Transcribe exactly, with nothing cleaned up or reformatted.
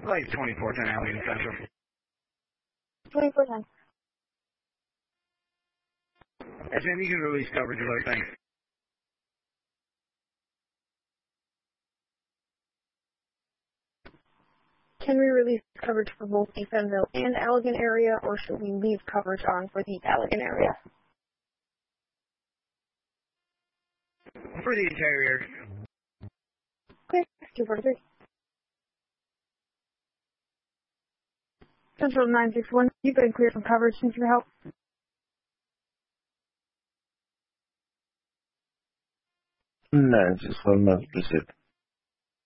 Like twenty-four ten Allegheny Central. twenty-four ten. Yes, ma'am, you can release coverage alert, thanks. Can we release coverage for both the Fenville and Allegan area, or should we leave coverage on for the Allegan area? For the entire area. Okay, two forty-three. Central nine six one, you've been cleared from coverage. Thank you for help. nine six one, Massachusetts.